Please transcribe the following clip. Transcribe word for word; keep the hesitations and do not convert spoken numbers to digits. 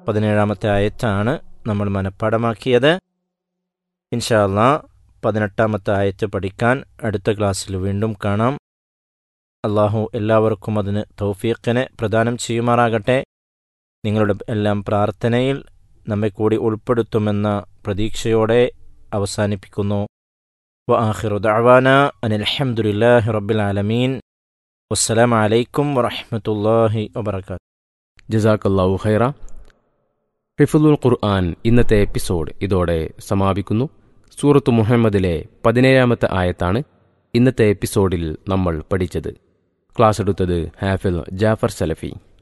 പതിനേഴാമത്തെ ആയത്താണ് നമ്മൾ മനഃപ്പാടമാക്കിയത്. ഇൻഷാ അല്ലാഹ് പതിനെട്ടാമത്തെ ആയത്ത് പഠിക്കാൻ അടുത്ത ക്ലാസ്സിൽ വീണ്ടും കാണാം. അള്ളാഹു എല്ലാവർക്കും അതിന് തൗഫീഖിനെ പ്രദാനം ചെയ്യുമാറാകട്ടെ. നിങ്ങളുടെ എല്ലാം പ്രാർത്ഥനയിൽ നമ്മെ കൂടി ഉൾപ്പെടുത്തുമെന്ന പ്രതീക്ഷയോടെ അവസാനിപ്പിക്കുന്നു. വആഖിറു ദഅവാനാ അനിൽ ഹംദുലില്ലാഹി റബ്ബിൽ ആലമീൻ. വസ്സലാമു അലൈക്കും വറഹ്മത്തുള്ളാഹി വബറകാതുഹു. ജസാക്കല്ലാഹു ഖൈറ. ഹിഫ്ളുൽ ഖുർആൻ ഇന്നത്തെ എപ്പിസോഡ് ഇതോടെ സമാപിക്കുന്നു. സൂറത്ത് മുഹമ്മദിലെ പതിനേഴാമത്തെ ആയത്താണ് ഇന്നത്തെ എപ്പിസോഡിൽ നമ്മൾ പഠിച്ചത്. ക്ലാസ് എടുത്തത് ഹാഫിൽ ജാഫർ സലഫി.